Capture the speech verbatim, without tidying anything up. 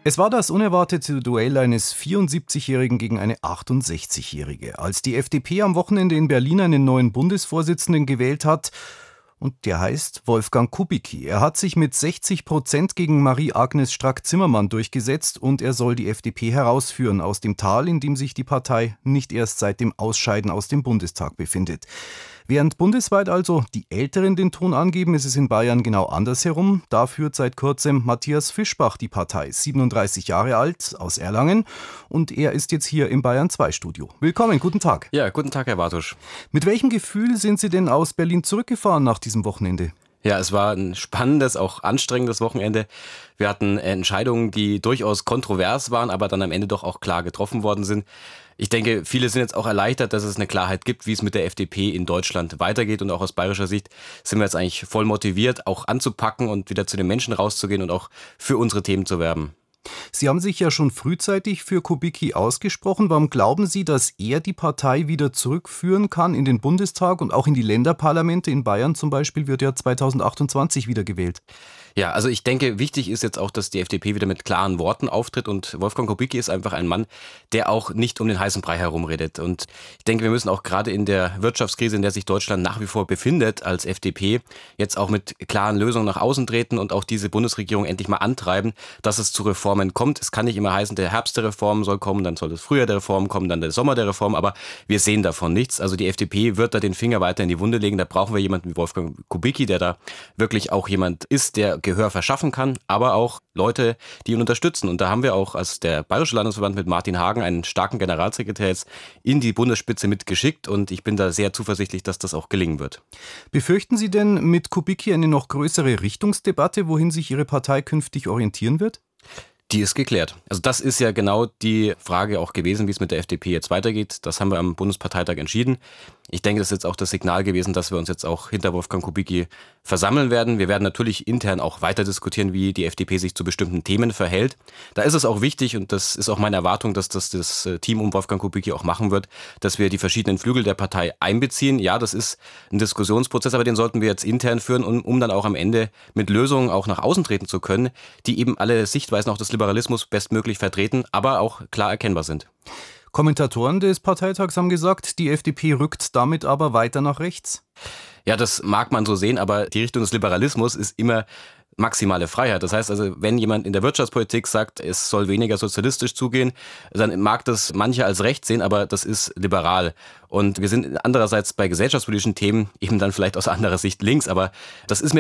Es war das unerwartete Duell eines vierundsiebzigjährigen gegen eine achtundsechzigjährige. Als die F D P am Wochenende in Berlin einen neuen Bundesvorsitzenden gewählt hat, und der heißt Wolfgang Kubicki. Er hat sich mit sechzig Prozent gegen Marie-Agnes Strack-Zimmermann durchgesetzt und er soll die F D P herausführen aus dem Tal, in dem sich die Partei nicht erst seit dem Ausscheiden aus dem Bundestag befindet. Während bundesweit also die Älteren den Ton angeben, ist es in Bayern genau andersherum. Da führt seit kurzem Matthias Fischbach die Partei, siebenunddreißig Jahre alt, aus Erlangen. Und er ist jetzt hier im Bayern zwei Studio. Willkommen, guten Tag. Ja, guten Tag, Herr Bartusch. Mit welchem Gefühl sind Sie denn aus Berlin zurückgefahren nach diesem Wochenende? Ja, es war ein spannendes, auch anstrengendes Wochenende. Wir hatten Entscheidungen, die durchaus kontrovers waren, aber dann am Ende doch auch klar getroffen worden sind. Ich denke, viele sind jetzt auch erleichtert, dass es eine Klarheit gibt, wie es mit der F D P in Deutschland weitergeht. Und auch aus bayerischer Sicht sind wir jetzt eigentlich voll motiviert, auch anzupacken und wieder zu den Menschen rauszugehen und auch für unsere Themen zu werben. Sie haben sich ja schon frühzeitig für Kubicki ausgesprochen. Warum glauben Sie, dass er die Partei wieder zurückführen kann in den Bundestag und auch in die Länderparlamente? In Bayern zum Beispiel wird ja zweitausendachtundzwanzig wieder gewählt. Ja, also ich denke, wichtig ist jetzt auch, dass die F D P wieder mit klaren Worten auftritt und Wolfgang Kubicki ist einfach ein Mann, der auch nicht um den heißen Brei herumredet. Und ich denke, wir müssen auch gerade in der Wirtschaftskrise, in der sich Deutschland nach wie vor befindet, als F D P jetzt auch mit klaren Lösungen nach außen treten und auch diese Bundesregierung endlich mal antreiben, dass es zu Reformen kommt. Es kann nicht immer heißen, der Herbst der Reform soll kommen, dann soll das Frühjahr der Reform kommen, dann der Sommer der Reform, aber wir sehen davon nichts. Also die F D P wird da den Finger weiter in die Wunde legen. Da brauchen wir jemanden wie Wolfgang Kubicki, der da wirklich auch jemand ist, der Gehör verschaffen kann, aber auch Leute, die ihn unterstützen. Und da haben wir auch als der Bayerische Landesverband mit Martin Hagen einen starken Generalsekretär jetzt in die Bundesspitze mitgeschickt und ich bin da sehr zuversichtlich, dass das auch gelingen wird. Befürchten Sie denn mit Kubicki eine noch größere Richtungsdebatte, wohin sich Ihre Partei künftig orientieren wird? Die ist geklärt. Also das ist ja genau die Frage auch gewesen, wie es mit der F D P jetzt weitergeht. Das haben wir am Bundesparteitag entschieden. Ich denke, das ist jetzt auch das Signal gewesen, dass wir uns jetzt auch hinter Wolfgang Kubicki versammeln werden. Wir werden natürlich intern auch weiter diskutieren, wie die F D P sich zu bestimmten Themen verhält. Da ist es auch wichtig und das ist auch meine Erwartung, dass das das Team um Wolfgang Kubicki auch machen wird, dass wir die verschiedenen Flügel der Partei einbeziehen. Ja, das ist ein Diskussionsprozess, aber den sollten wir jetzt intern führen, um, um dann auch am Ende mit Lösungen auch nach außen treten zu können, die eben alle Sichtweisen auch des Liberalismus bestmöglich vertreten, aber auch klar erkennbar sind. Kommentatoren des Parteitags haben gesagt, die F D P rückt damit aber weiter nach rechts. Ja, das mag man so sehen, aber die Richtung des Liberalismus ist immer maximale Freiheit. Das heißt also, wenn jemand in der Wirtschaftspolitik sagt, es soll weniger sozialistisch zugehen, dann mag das manche als rechts sehen, aber das ist liberal. Und wir sind andererseits bei gesellschaftspolitischen Themen eben dann vielleicht aus anderer Sicht links, aber das ist mir